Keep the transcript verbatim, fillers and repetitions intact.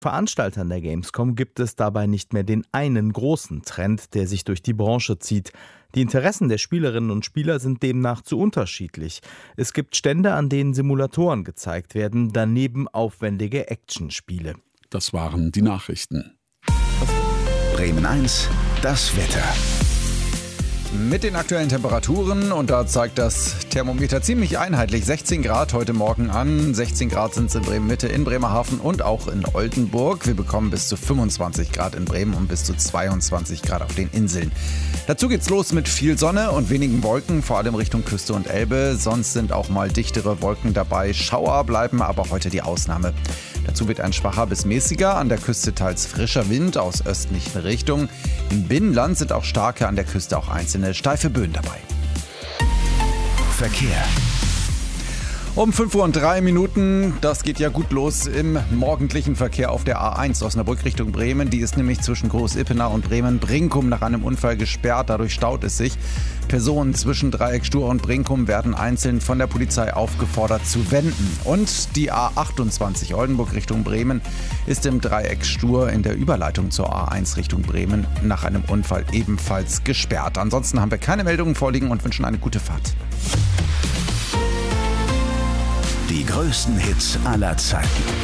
Veranstaltern der Gamescom gibt es dabei nicht mehr den einen großen Trend, der sich durch die Branche zieht. Die Interessen der Spielerinnen und Spieler sind demnach zu unterschiedlich. Es gibt Stände, an denen Simulatoren gezeigt werden, daneben aufwendige Actionspiele. Das waren die Nachrichten. Bremen eins, das Wetter. Mit den aktuellen Temperaturen, und da zeigt das Thermometer ziemlich einheitlich sechzehn Grad heute Morgen an. sechzehn Grad sind es in Bremen-Mitte, in Bremerhaven und auch in Oldenburg. Wir bekommen bis zu fünfundzwanzig Grad in Bremen und bis zu zweiundzwanzig Grad auf den Inseln. Dazu geht's los mit viel Sonne und wenigen Wolken, vor allem Richtung Küste und Elbe. Sonst sind auch mal dichtere Wolken dabei. Schauer bleiben aber heute die Ausnahme. Dazu wird ein schwacher bis mäßiger, an der Küste teils frischer Wind aus östlichen Richtungen. Im Binnenland sind auch starke, an der Küste auch einzelne steife Böen dabei. Verkehr. Um fünf Uhr und drei Minuten, das geht ja gut los im morgendlichen Verkehr auf der A eins Osnabrück Richtung Bremen. Die ist nämlich zwischen Groß-Ippenau und Bremen-Brinkum nach einem Unfall gesperrt. Dadurch staut es sich. Personen zwischen Dreieck Stur und Brinkum werden einzeln von der Polizei aufgefordert zu wenden. Und die A achtundzwanzig Oldenburg Richtung Bremen ist im Dreieck Stur in der Überleitung zur A eins Richtung Bremen nach einem Unfall ebenfalls gesperrt. Ansonsten haben wir keine Meldungen vorliegen und wünschen eine gute Fahrt. Die größten Hits aller Zeiten.